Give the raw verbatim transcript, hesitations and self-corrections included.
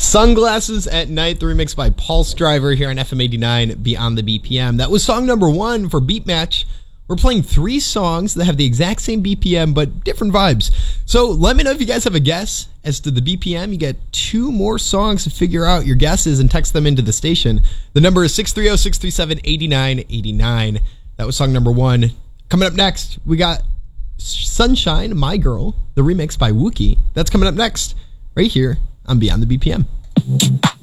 Sunglasses at Night, the remix by Pulse Driver here on F M eighty-nine Beyond the B P M. That was song number one for Beat Match. We're playing three songs that have the exact same B P M but different vibes. So let me know if you guys have a guess as to the B P M. You get two more songs to figure out your guesses and text them into the station. The number is six three zero, six three seven, eight nine eight nine. That was song number one. Coming up next, we got Sunshine, My Girl, the remix by Wookie. That's coming up next right here on Beyond the B P M.